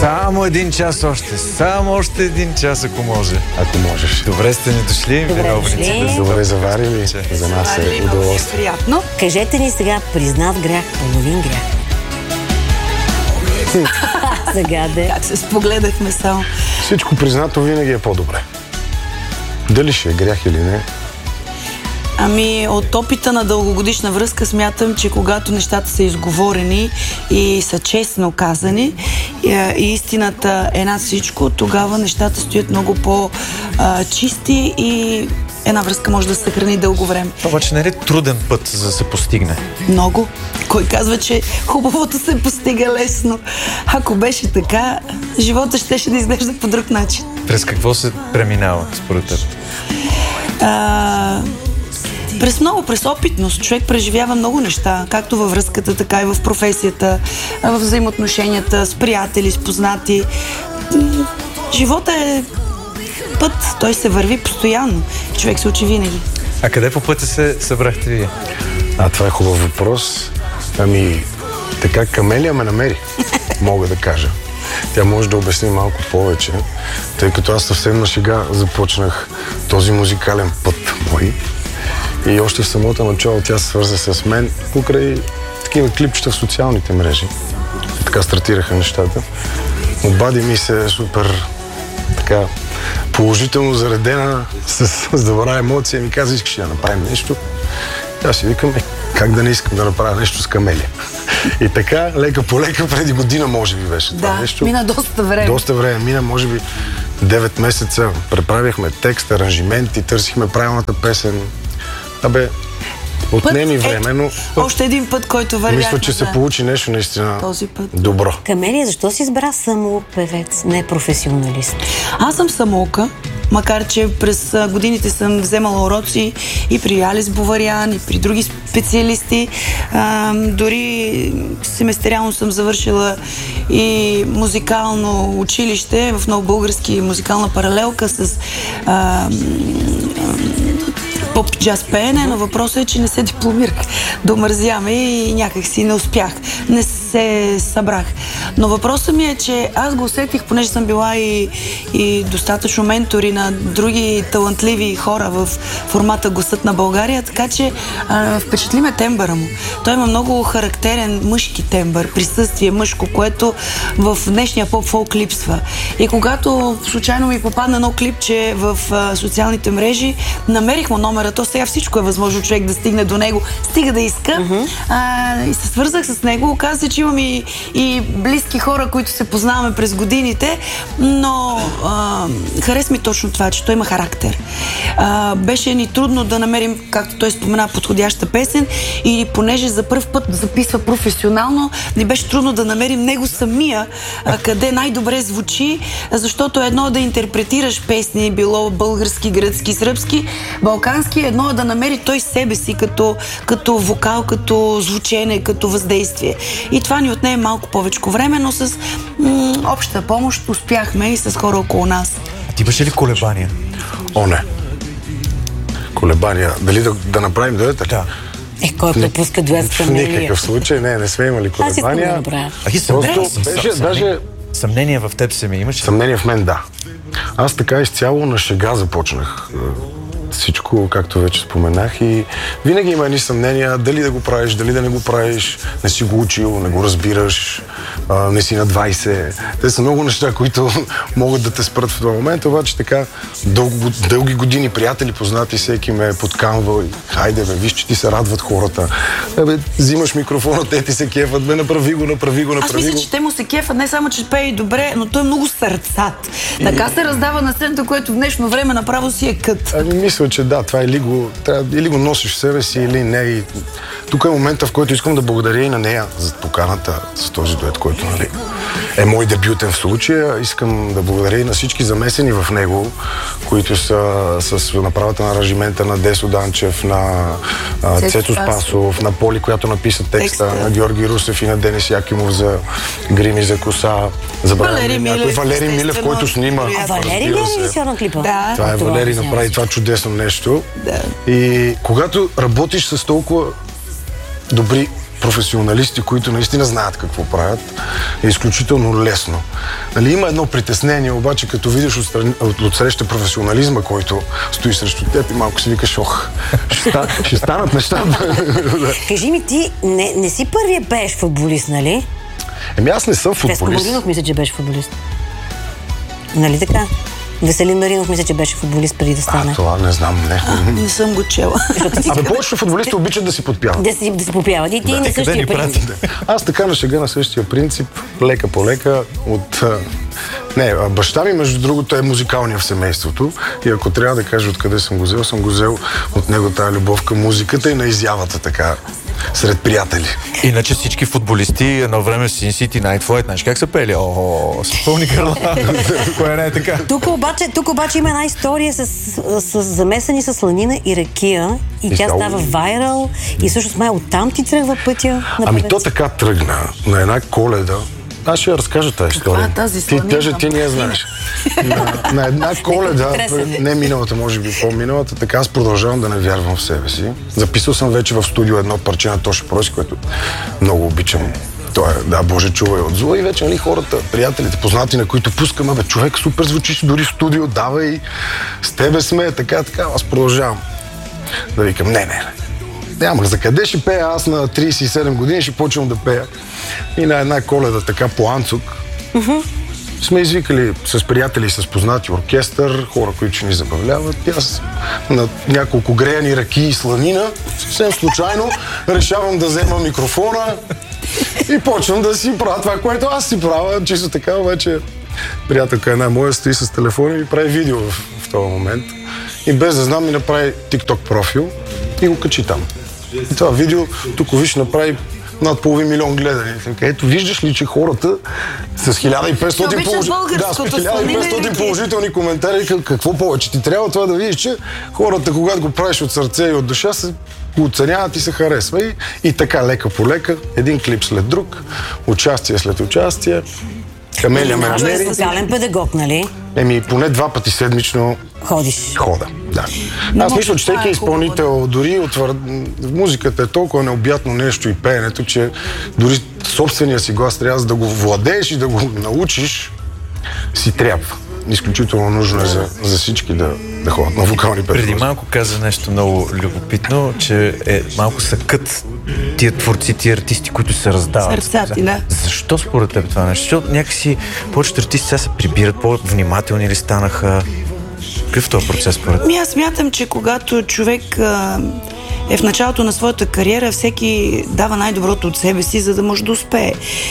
Само един час още. Само още един час, ако може. Ако можеш. Добре сте ни дошли. Дошли. Добре заварили. За нас е удоволствие. Приятно. Кажете ни сега, признат грях, половин грях. Сега де. Как се спогледахме само. Всичко признато винаги е по-добре. Дали ще е грях или не? Ами, от опита на дългогодишна връзка смятам, че когато нещата са изговорени и са честно казани и истината е над всичко, тогава нещата стоят много по-чисти и една връзка може да се съхрани дълго време. Обаче не е труден път за да се постигне? Много. Кой казва, че хубавото се постига лесно? Ако беше така, живота щеше да изглежда по друг начин. През какво се преминава, според теб? През опитност. Човек преживява много неща, както във връзката, така и в професията, в взаимоотношенията с приятели, с познати. Живота е път, той се върви постоянно. Човек се учи винаги. А къде по пътя се събрахте вие? Това е хубав въпрос. Ами, така Камелия ме намери, мога да кажа. Тя може да обясни малко повече, тъй като аз съвсем на шега започнах този музикален път мой. И още в самото начало тя се свърза с мен покрай такива клипчета в социалните мрежи. И така стартираха нещата. Обади ми се супер така положително заредена, с добра емоция. Ми каза, искаш да направим нещо. И аз си викам, как да не искам да направя нещо с Камелия. И така, лека по лека, преди година може би беше това нещо. Мина доста време. Доста време мина, може би 9 месеца. Преправихме текст, аранжименти, търсихме правилната песен. Отнеми време, но... Още един път, който вървяхме. Мисля, че се получи нещо наистина този път. Добро. Камелия, защо си избра самоук певец, не професионалист? Аз съм самоука, макар че през годините съм вземала уроци и при Алис Боварян, и при други специалисти. Дори семестриално съм завършила и музикално училище в Новобългарски музикална паралелка с поп-джаз пеене, но въпросът е, че не се дипломирах. Домързяме и някак си не успях. Не се събрах. Но въпросът ми е, че аз го усетих, понеже съм била и достатъчно ментори на други талантливи хора в формата Гласът на България, така че впечатли ме тембъра му. Той има много характерен мъжки тембър, присъствие мъжко, което в днешния поп-фолк липсва. И когато случайно ми попадна едно клипче в социалните мрежи, намерих му номера. То сега всичко е възможно човек да стигне до него. Стига да иска. И се свързах с него. Оказа се, че имам и близки хора, които се познаваме през годините, но хареса ми точно това, че той има характер. Беше ни трудно да намерим, както той спомена, подходяща песен и понеже за първ път записва професионално, ни беше трудно да намерим него самия, къде най-добре звучи, защото едно е да интерпретираш песни, било български, гръцки, сръбски, балкански, едно е да намери той себе си като вокал, като звучене, като въздействие. И това ни отне малко повече време, но с обща помощ успяхме и с хора около нас. Ти имаше ли колебания? О, не. Колебания. Дали да направим дуета? Да. Кой пропуска дует с Камелия? В никакъв случай, не сме имали колебания. Даже съмнение в теб се ми имаш? Съмнение в мен, да. Аз така изцяло на шега започнах всичко, както вече споменах, и винаги има едни съмнения дали да го правиш, дали да не го правиш, не си го учил, не го разбираш, не си на 20. Те са много неща, които могат да те спрат в този момент, обаче така дълги години приятели, познати, всеки ме е подканвал и хайде виж, че ти се радват хората. Взимаш микрофона, те ти се кефат, направи го. Аз мисля, че те му се кефат, не само, че пее добре, но той е много сърцат. Така се раздава на сцената, което в днешно време направо си е кът. Мисля, че да, това или го носиш в себе си, или не. И тук е момента, в който искам да благодаря и на нея за поканата с този дует, който е мой дебютен в случая. Искам да благодаря и на всички замесени в него, които са с направата на аранжимента на Десо Данчев, на Цецо Спасов, на Поли, която написа текста, на Георги Русев и на Денис Якимов за грими за коса. Валери Милев, който снима. Валери ли е режисьор на клипа? Да. Това е Валери, направи това чудесно нещо. Да. И когато работиш с толкова добри професионалисти, които наистина знаят какво правят, е изключително лесно. Нали, има едно притеснение, обаче като видиш отсреща професионализма, който стои срещу теб и малко си викаш, ще станат нещата. Кажи ми, ти не си първия пееш футболист, нали? Аз не съм футболист. Теско Маринов мисля, че беше футболист. Нали така? Веселин Маринов мисля, че беше футболист преди да стане. Това не знам, не. Не съм го чела. Повечето футболисти обичат да си подпяват. Да си попяват. И ти на същия принцип. Аз така на шега на същия принцип, лека по лека, баща ми, между другото, е музикалния в семейството и ако трябва да кажа откъде съм го взел от него тази любов към музиката и на изявата така сред приятели. Иначе всички футболисти едно време в Sin City Night Flight, знаеш как са пели? С пълни гърла. Кое не е така? Тук обаче има една история с замесени с сланина и ракия и тя става вайрал и всъщност май оттам ти тръгва пътя на певец. То така тръгна на една Коледа. Аз ще я разкажа тази история. Ти не я знаеш. На една Коледа, не миналата, може би по-миналата, така аз продължавам да не вярвам в себе си. Записал съм вече в студио едно парче на Тоша Пройс, което много обичам. Той е, Боже, чувай от зла и вече, нали, хората, приятелите, познати, на които пускаме, човек супер звучиш дори в студио, давай, с тебе сме, така, аз продължавам. Да викам, не. Няма, за къде ще пея? Аз на 37 години ще почвам да пея. И на една Коледа, така по Анцук, сме извикали с приятели, с познати оркестър, хора, които ще ни забавляват. И аз на няколко греяни ръки и сланина, съвсем случайно, решавам да взема микрофона и почвам да си правя това, което аз си правя. Чисто така, обаче приятелка една моя стои с телефона и ми прави видео в този момент. И без да знам ми направи TikTok профил и го качи там. И това видео, тук виж, направи над 500 000 гледани. Ето, виждаш ли, че хората с 1500 положителни коментари, какво повече ти трябва това да видиш, че хората, когато го правиш от сърце и от душа, се го оценяват и се харесва. И така, лека по лека, един клип след друг, участие след участие. Камелия ме намери. Социален педагог, нали? Поне 2 пъти седмично хода. Да. Аз мисля, че всеки изпълнител, дори музиката е толкова необятно нещо и пеенето, че дори собствения си глас трябва да го владееш и да го научиш, си трябва. Изключително нужно е за всички да ходят на вокални педагози. Преди малко каза нещо много любопитно, че малко са кът тия творци, тия артисти, които се раздават. Сърцати, да. Защо според теб това нещо? Защото някакси повечето артисти сега се прибират, по-внимателни ли станаха? Какъв е този процес според теб? Аз смятам, че когато човек е в началото на своята кариера, всеки дава най-доброто от себе си, за да може да успее.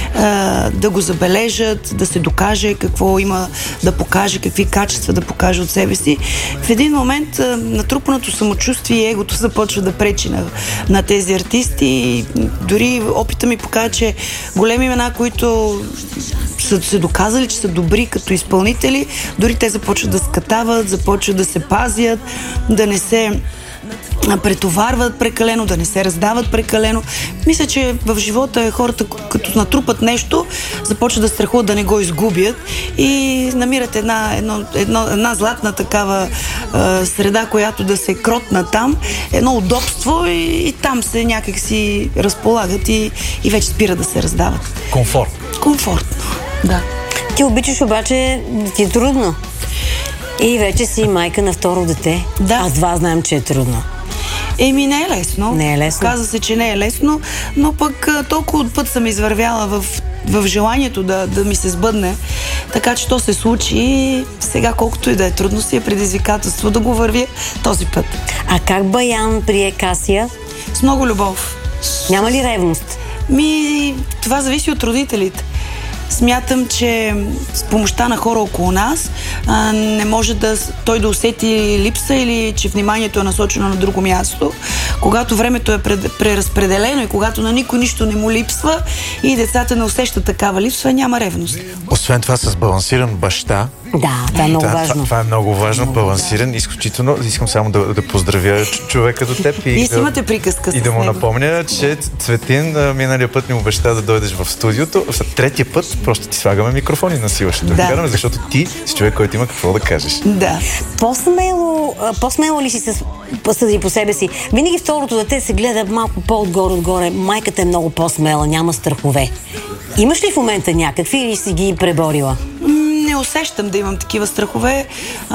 Да го забележат, да се докаже какво има да покаже, какви качества да покаже от себе си. В един момент натрупаното самочувствие и егото започва да пречи на тези артисти. Дори опита ми показва, че големи имена, които са се доказали, че са добри като изпълнители, дори те започват да скатават, започват да се пазят, да не се претоварват прекалено, да не се раздават прекалено. Мисля, че в живота хората, като натрупат нещо, започват да страхуват да не го изгубят и намират една златна такава среда, която да се кротна там, едно удобство и там се някак си разполагат и вече спира да се раздават. Комфортно, да. Ти обичаш, обаче ти е трудно. И вече си майка на второ дете. Да. Аз това знаем, че е трудно. Не е лесно. Не е лесно. Казва се, че не е лесно, но пък толкова от път съм извървяла в желанието да ми се сбъдне. Така че то се случи и сега, колкото и да е трудно, си е предизвикателство да го вървя този път. А как Баян прие Касия? С много любов. Няма ли ревност? Това зависи от родителите. Смятам, че с помощта на хора около нас не може той да усети липса или че вниманието е насочено на друго място. Когато времето е преразпределено и когато на никой нищо не му липсва и децата не усещат такава липса, няма ревност. Освен това, с балансиран баща. Да, това е много важно. Това е много важно, балансиран, изключително. Искам само да поздравя човека до теб и си имате приказка и да му напомня, че Цветин миналия път ми обеща да дойдеш в студиото. Третия път просто ти слагаме микрофон и насила ще караме, защото ти си човек, който има какво да кажеш. Да. По-смело ли си съди по себе си? Винаги второто дете се гледа малко по-отгоре, майката е много по-смела, няма страхове. Имаш ли в момента някакви или си ги преборила? Не усещам да имам такива страхове.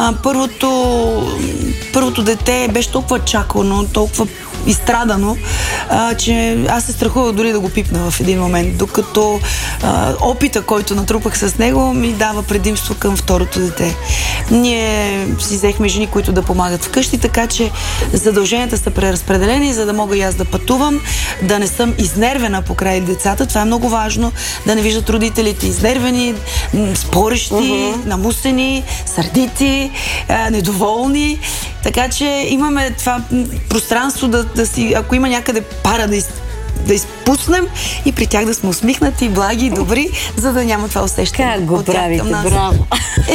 Първото дете беше толкова чакано, толкова изстрадано, че аз се страхувах дори да го пипна в един момент, докато опита, който натрупах с него, ми дава предимство към второто дете. Ние си взехме жени, които да помагат вкъщи, така че задълженията са преразпределени, за да мога и аз да пътувам, да не съм изнервена покрай децата. Това е много важно, да не виждат родителите изнервени, спорещи, намусени, сърдити, недоволни. Така че имаме това пространство да си, ако има някъде пара да изпуснем и при тях да сме усмихнати, благи и добри, за да няма това усещане. Как го правите? Браво!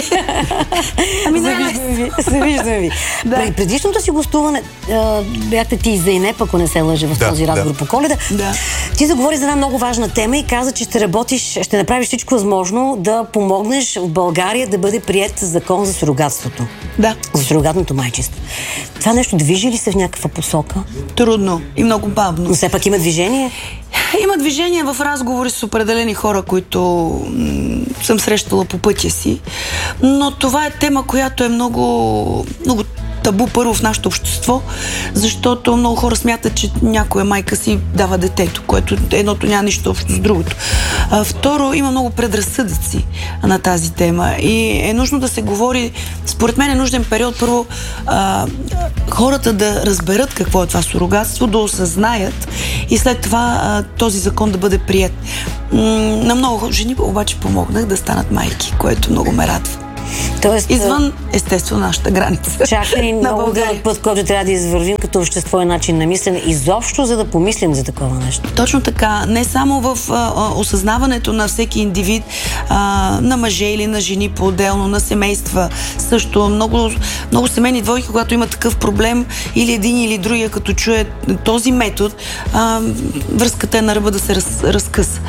Завиждаме ви. При предишното си гостуване бяхте ти и Зейнеп, ако не се лъжа в този разговор по Коледа. Ти заговори за една много важна тема и каза, че ще направиш всичко възможно да помогнеш в България да бъде приет закон за сурогатството. Да. За сурогатното майчинство. Това нещо движи ли се в някаква посока? Трудно и много бавно. Но все пак има движение? Има движение в разговори с определени хора, които съм срещала по пътя си, но това е тема, която е много, много табу първо в нашето общество, защото много хора смятат, че някоя майка си дава детето, което едното няма нищо общо с другото. Второ, има много предразсъдъци на тази тема и е нужно да се говори. Според мен е нужден период първо хората да разберат какво е това сурогатство, да осъзнаят и след това този закон да бъде приет. На много жени обаче помогнах да станат майки, което много ме радва. Тоест, извън, естествено, нашата граница. Чака ни много дълъг път, който трябва да извървим като общество и начин на мислене, изобщо, за да помислим за такова нещо. Точно така. Не само в осъзнаването на всеки индивид, на мъже или на жени по-отделно, на семейства. Също много семейни двойки, когато има такъв проблем, или един или другия, като чуе този метод, връзката е на ръба да се разкъса.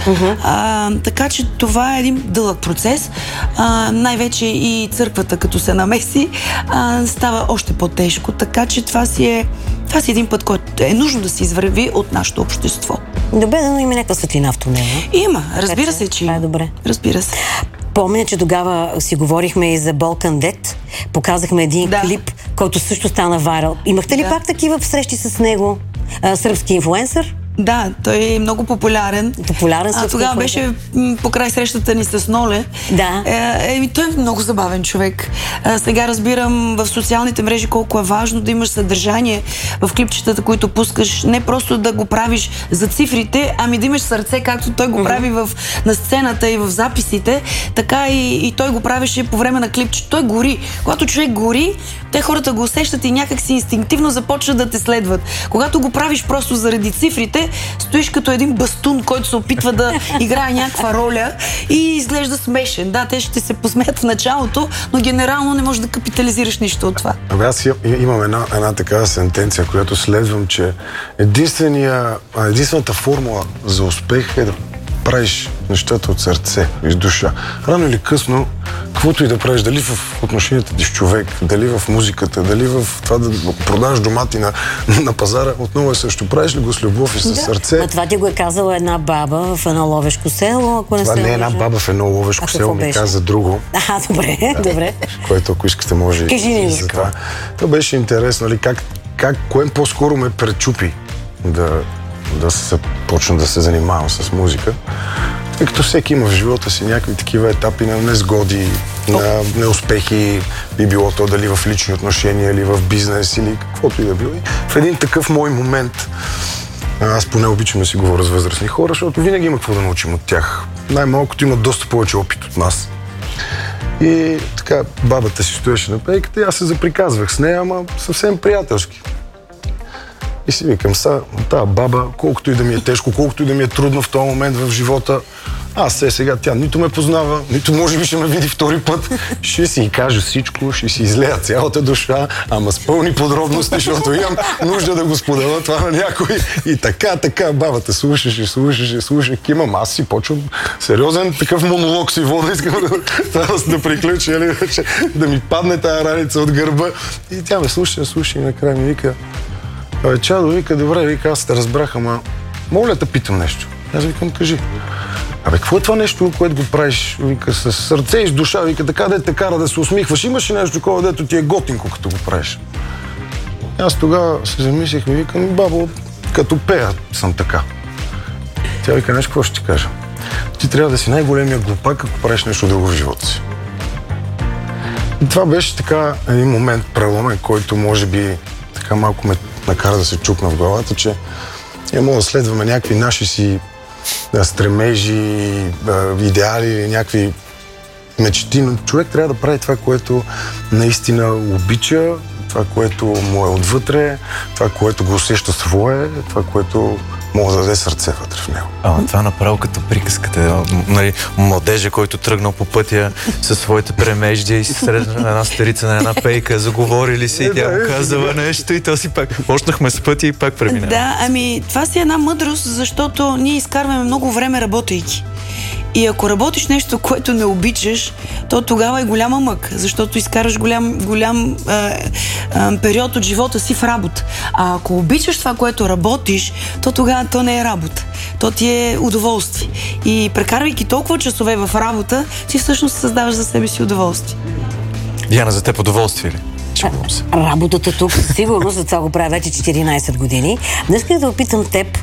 Така че това е един дълъг процес. Най-вече и църквата, като се намеси, става още по-тежко. Така че това си е един път, който е нужно да се извърви от нашето общество. Добре, но има някаква светлина в тунела. Има, разбира се, че това е добре. Разбира се. Помня, че тогава си говорихме и за Балкан Дед. Показахме един клип, който също стана вайрал. Имахте ли пак такива срещи с него? Сръбски инфлуенсър? Да, той е много популярен. Тогава беше покрай срещата ни с Ноле. Да. Той е много забавен човек. Сега разбирам в социалните мрежи колко е важно да имаш съдържание в клипчетата, които пускаш. Не просто да го правиш за цифрите, ами да имаш сърце, както той го прави на сцената и в записите. Така и той го правеше по време на клипче. Той гори. Когато човек гори, те хората го усещат и някак си инстинктивно започват да те следват. Когато го правиш просто заради цифрите, стоиш като един бастун, който се опитва да играе някаква роля и изглежда смешен. Да, те ще се посмеят в началото, но генерално не можеш да капитализираш нищо от това. Аз имам една такава сентенция, която следвам, че единствената формула за успех е да правиш нещата от сърце и с душа. Рано или късно, каквото и да правиш, дали в отношенията ти с човек, дали в музиката, дали в това да продаваш домати на пазара, отново е също. Правиш ли го с любов и с сърце? А това ти го е казала една баба в едно ловешко село, ако не се лъжа. Това не е една баба в едно ловешко село, ми каза друго. Добре. Което, ако искате, може и за това. То беше интересно, нали, кое по-скоро ме пречупи да се почна да се занимавам с музика. Тъй като всеки има в живота си някакви такива етапи на незгоди, на неуспехи, би било то дали в лични отношения, или в бизнес, или каквото и да било. В един такъв мой момент, аз поне обичам да си говоря с възрастни хора, защото винаги има какво да научим от тях. Най-малкото имат доста повече опит от нас. И така, бабата си стоеше на пейката и аз се заприказвах с нея, ама съвсем приятелски. И си викам, тази баба, колкото и да ми е тежко, колкото и да ми е трудно в този момент в живота, сега тя нито ме познава, нито може би ще ме види втори път. Ще си кажа всичко, ще си излея цялата душа, ама с пълни подробности, защото имам нужда да го споделя това на някой. И така, бабата слушаше, кимам, аз си почвам сериозен такъв монолог си вода, искам да приключи, да ми падне тая раница от гърба. И тя ме слуша и накрая ми вика: Чадо вика, добре, вика, аз те разбрах, ама мога ли да питам нещо? Аз викам, кажи. Какво е това нещо, което го правиш, вика, с сърце и с душа, вика, така де те кара да се усмихваш, имаш ли нещо такова, дето ти е готинко, като го правиш? Аз тогава се замислих и викам, бабо, като пея съм така. Тя вика, нещо, какво ще ти кажа? Ти трябва да си най-големия глупак, ако правиш нещо друго в живота си. И това беше така един момент преломен, който може би така малко ме накара да се чукна в главата, че я мога да следваме някакви наши си стремежи, идеали, някакви мечти, но човек трябва да прави това, което наистина обича, това, което му е отвътре, това, което го усеща свое, това, което мога да даде сърце вътре в него. Това направо като приказката. Нали, младежа, който тръгнал по пътя със своите премеждия и си срещна една старица на една пейка, заговорили си и тя му казала нещо и то си пак. Почнахме с пътя и пак преминава. Да, ами това си е една мъдрост, защото ние изкарваме много време работейки. И ако работиш нещо, което не обичаш, то тогава е голяма мък, защото изкараш голям период от живота си в работа. А ако обичаш това, което работиш, то тогава то не е работа. То ти е удоволствие. И прекарвайки толкова часове в работа, ти всъщност създаваш за себе си удоволствие. Диана, за теб удоволствие ли? Работата тук, сигурно, за това го правя вече 14 години. Днес искам да опитам теб.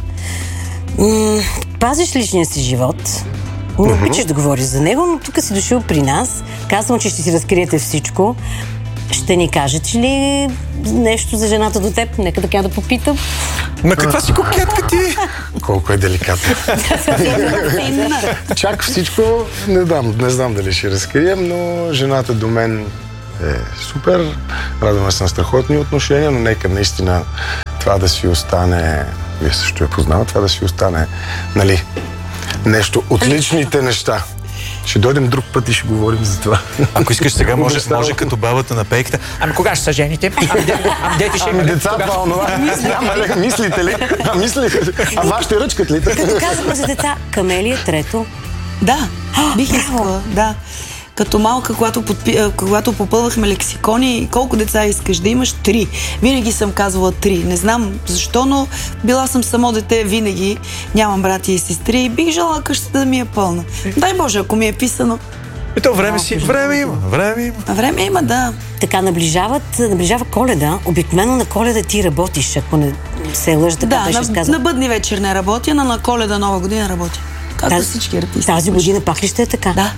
Пазиш личния си живот. Не обичаш да говориш за него, но тук си дошъл при нас. Казвам, че ще си разкриете всичко. Ще ни кажете ли нещо за жената до теб? Нека така да попитам. Ма каква си кокетка ти? Колко е деликатно. Чак всичко не знам дали ще разкрием, но жената до мен е супер. Радваме се на страхотни отношения, но нека наистина това да си остане, вие също я познава, това да си остане, нали, нещо от личните неща. Ще дойдем друг път и ще говорим за това. Ако искаш сега, може като бабата на пейката. Ами кога ще са жените? Дети ще има ли? Децата, онова. Мислите ли? А вашите ръчкат ли? Като казахме за деца, Камелия трето. Да, бих искала, да. Като малка, когато попълвахме лексикони, колко деца искаш да имаш? 3. Винаги съм казвала 3. Не знам защо, но била съм само дете винаги. Нямам брати и сестри. Бих желала къщата да ми е пълна. Дай Боже, ако ми е писано. И то време има. Време има, да. Така наближава Коледа. Обикновено на Коледа ти работиш, ако не се лъжа, така беше сказано. На бъдни вечер не работя, но на Коледа, Нова година работя. Както всички артисти. Тази година пак ли ще е така? Да.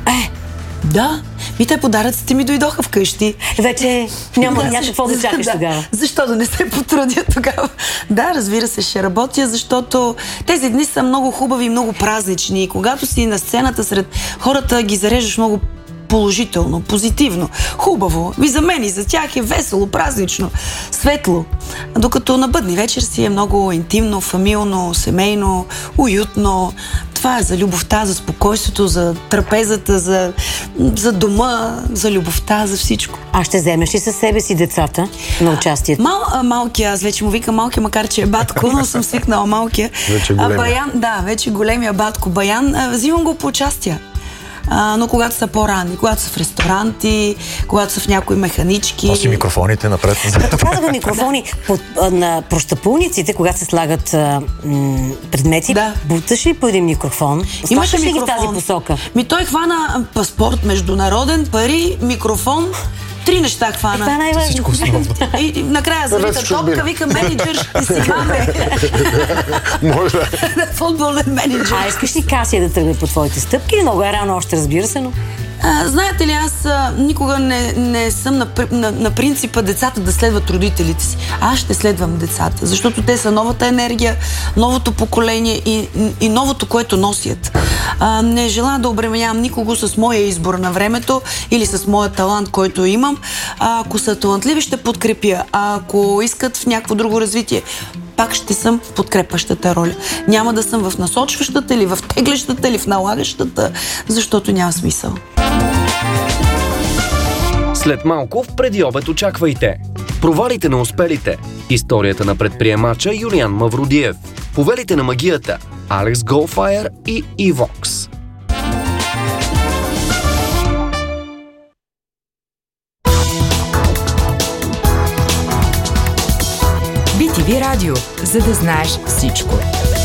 Да, те подаръците ми дойдоха вкъщи. Вече няма какво да чакаш тогава. Защо да не се потрудя тогава? Да, разбира се, ще работя, защото тези дни са много хубави и много празнични. И когато си на сцената сред хората, ги зареждаш много положително, позитивно, хубаво. И за мен и за тях е весело, празнично, светло. Докато на бъдни вечер си е много интимно, фамилно, семейно, уютно. Това е за любовта, за спокойствието, за трапезата, за дома, за любовта, за всичко. А ще вземеш ли със себе си децата на участието? Малкия, аз вече му викам малкия, макар че е батко, но съм свикнала малкия. Вече големия. Баян, да, вече големия батко Баян. Взимам го по участия. Но когато са по-ранни, когато са в ресторанти, когато са в някои механички. Носи микрофоните напред. Като казваме микрофони на прощапулниците, когато се слагат предмети, буташ ли по един микрофон? Имаше микрофон. Ги в тази посока? Той хвана паспорт международен, пари, микрофон. 3 неща хвана. Това най-важно. И накрая завита топка, вика менеджер, ти си маме. Може да. Футболен менеджер. А искаш ли Касия да тръгне по твоите стъпки? Много е рано още, разбира се, но... Знаете ли, аз никога не съм на принципа децата да следват родителите си. Аз ще следвам децата, защото те са новата енергия, новото поколение и новото, което носят. Не желая да обременявам никого с моя избор на времето или с моя талант, който имам. Ако са талантливи, ще подкрепя. А ако искат в някакво друго развитие, пак ще съм в подкрепащата роля. Няма да съм в насочващата или в теглещата или в налагащата, защото няма смисъл. След малко в Преди обед очаквайте. Провалите на успелите. Историята на предприемача Юлиан Мавродиев. Повелите на магията. Алекс Голфайер и Ивокс. BTV радио, за да знаеш всичко.